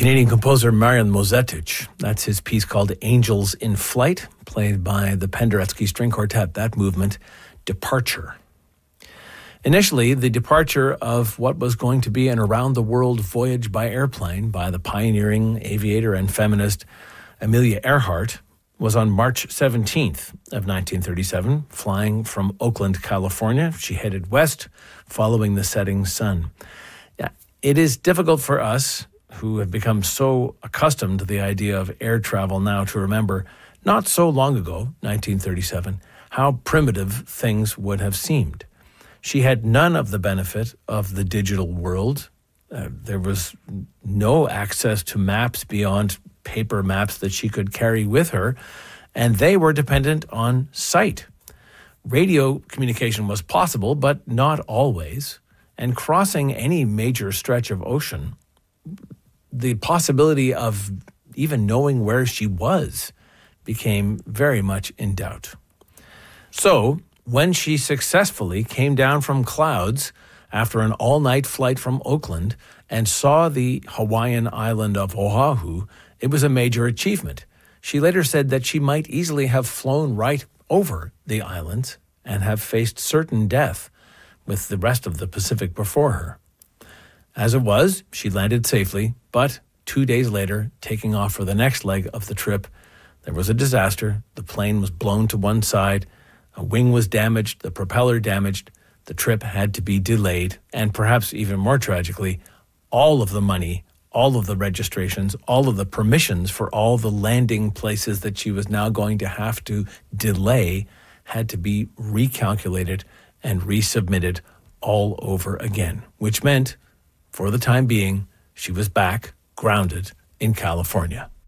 Canadian composer Marian Mozetic. That's his piece called Angels in Flight, played by the Penderecki String Quartet. That movement, Departure. Initially, the departure of what was going to be an around-the-world voyage by airplane by the pioneering aviator and feminist Amelia Earhart was on March 17th of 1937, flying from Oakland, California. She headed west, following the setting sun. It is difficult for us who have become so accustomed to the idea of air travel now to remember, not so long ago, 1937, how primitive things would have seemed. She had none of the benefit of the digital world. There was no access to maps beyond paper maps that she could carry with her, and they were dependent on sight. Radio communication was possible, but not always, and crossing any major stretch of ocean, the possibility of even knowing where she was became very much in doubt. So, when she successfully came down from clouds after an all-night flight from Oakland and saw the Hawaiian island of Oahu, it was a major achievement. She later said that she might easily have flown right over the islands and have faced certain death with the rest of the Pacific before her. As it was, she landed safely, but 2 days later, taking off for the next leg of the trip, there was a disaster. The plane was blown to one side, a wing was damaged, the propeller damaged, the trip had to be delayed, and perhaps even more tragically, all of the money, all of the registrations, all of the permissions for all the landing places that she was now going to have to delay had to be recalculated and resubmitted all over again, which meant, for the time being, she was back, grounded in California.